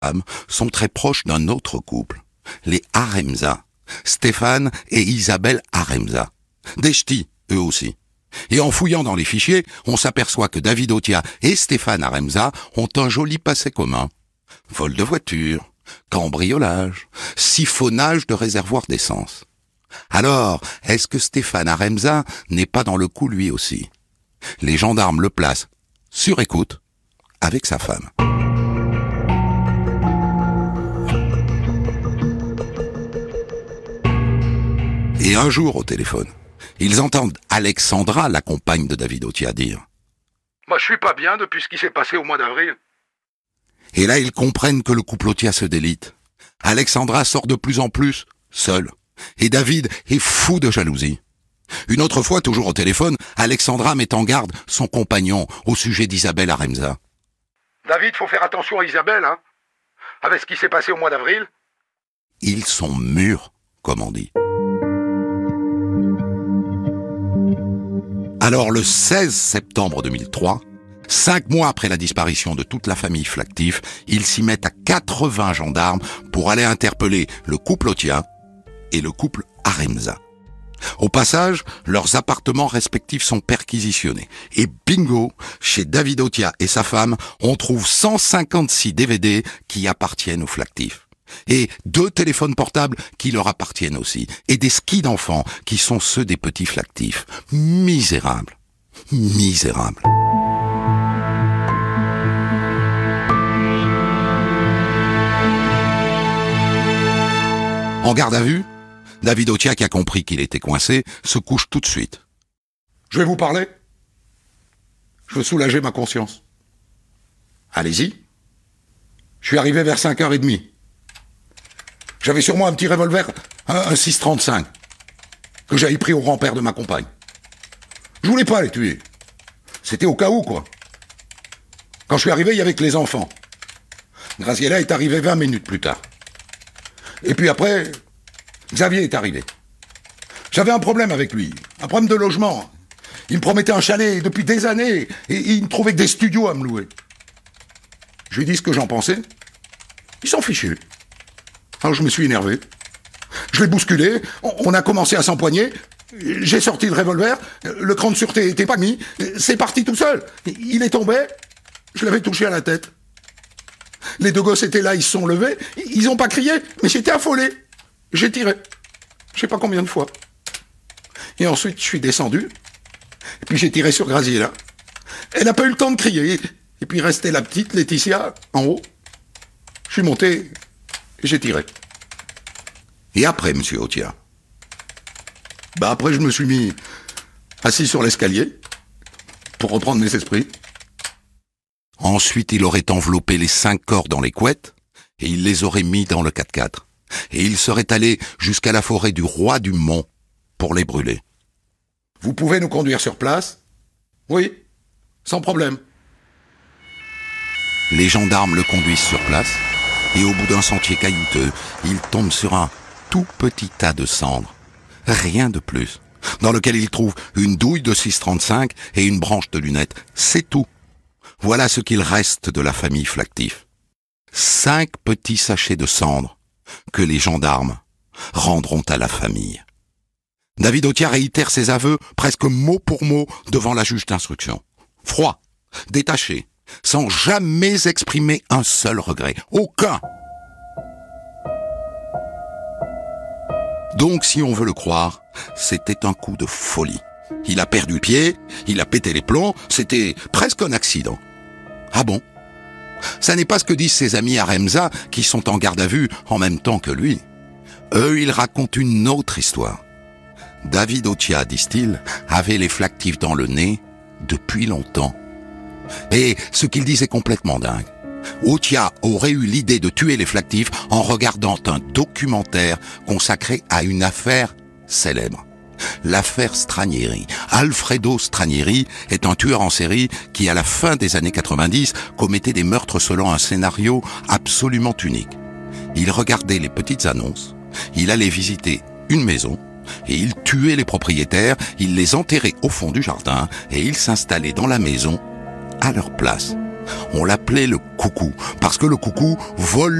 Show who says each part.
Speaker 1: femmes sont très proches d'un autre couple, les Aremza, Stéphane et Isabelle Aremza. Des ch'tis, eux aussi. Et en fouillant dans les fichiers, on s'aperçoit que David Otia et Stéphane Aremza ont un joli passé commun. Vol de voiture, cambriolage, siphonnage de réservoirs d'essence. Alors, est-ce que Stéphane Aremza n'est pas dans le coup lui aussi? Les gendarmes le placent sur écoute avec sa femme. Et un jour au téléphone, ils entendent Alexandra, la compagne de David Otia, dire
Speaker 2: « Moi, je suis pas bien depuis ce qui s'est passé au mois d'avril. »
Speaker 1: Et là, ils comprennent que le couple Otia se délite. Alexandra sort de plus en plus seule. Et David est fou de jalousie. Une autre fois, toujours au téléphone, Alexandra met en garde son compagnon au sujet d'Isabelle Aremza.
Speaker 2: « David, faut faire attention à Isabelle, hein, avec ce qui s'est passé au mois d'avril. »
Speaker 1: Ils sont mûrs, comme on dit. Alors le 16 septembre 2003, 5 mois après la disparition de toute la famille Flactif, ils s'y mettent à 80 gendarmes pour aller interpeller le couple Otia et le couple Aremza. Au passage, leurs appartements respectifs sont perquisitionnés. Et bingo, chez David Otia et sa femme, on trouve 156 DVD qui appartiennent aux Flactifs. Et 2 téléphones portables qui leur appartiennent aussi. Et des skis d'enfants qui sont ceux des petits Flactifs. Misérables. Misérables. En garde à vue, David Otia, qui a compris qu'il était coincé, se couche tout de suite.
Speaker 2: « Je vais vous parler. Je veux soulager ma conscience. »« Allez-y. » Je suis arrivé vers 5h30. J'avais sur moi un petit revolver, un 6,35, que j'avais pris au grand-père de ma compagne. Je voulais pas les tuer. C'était au cas où, quoi. Quand je suis arrivé, il y avait que les enfants. Graziella est arrivée 20 minutes plus tard. Et puis après, Xavier est arrivé. J'avais un problème avec lui, un problème de logement. Il me promettait un chalet depuis des années, et il ne trouvait que des studios à me louer. Je lui ai dit ce que j'en pensais. Il s'en fichait. Alors je me suis énervé. Je l'ai bousculé, on a commencé à s'empoigner, j'ai sorti le revolver, le cran de sûreté était pas mis, c'est parti tout seul. Il est tombé, je l'avais touché à la tête. Les 2 gosses étaient là, ils se sont levés, ils ont pas crié, mais j'étais affolé. J'ai tiré, je sais pas combien de fois. Et ensuite je suis descendu, et puis j'ai tiré sur Graziella. Elle n'a pas eu le temps de crier, et puis restait la petite Laetitia en haut. Je suis monté, et j'ai tiré.
Speaker 1: Et après, monsieur Otia?
Speaker 2: Après, je me suis mis assis sur l'escalier pour reprendre mes esprits.
Speaker 1: Ensuite, il aurait enveloppé les 5 corps dans les couettes et il les aurait mis dans le 4x4. Et il serait allé jusqu'à la forêt du Roi du Mont pour les brûler.
Speaker 2: Vous pouvez nous conduire sur place? Oui, sans problème.
Speaker 1: Les gendarmes le conduisent sur place et au bout d'un sentier caillouteux, il tombe sur un tout petit tas de cendres. Rien de plus. Dans lequel il trouve une douille de 6,35 et une branche de lunettes. C'est tout. Voilà ce qu'il reste de la famille Flactif. 5 petits sachets de cendres que les gendarmes rendront à la famille. David Otia réitère ses aveux presque mot pour mot devant la juge d'instruction. Froid, détaché, sans jamais exprimer un seul regret. Aucun. Donc, si on veut le croire, c'était un coup de folie. Il a perdu pied, il a pété les plombs, c'était presque un accident. Ah bon? Ça n'est pas ce que disent ses amis Aremza qui sont en garde à vue en même temps que lui. Eux, ils racontent une autre histoire. David Otia, disent-ils, avait les Flactifs dans le nez depuis longtemps. Et ce qu'ils disent est complètement dingue. Otia aurait eu l'idée de tuer les Flactifs en regardant un documentaire consacré à une affaire célèbre. L'affaire Stranieri. Alfredo Stranieri est un tueur en série qui, à la fin des années 90, commettait des meurtres selon un scénario absolument unique. Il regardait les petites annonces, il allait visiter une maison, et il tuait les propriétaires, il les enterrait au fond du jardin, et il s'installait dans la maison à leur place. On l'appelait le coucou, parce que le coucou vole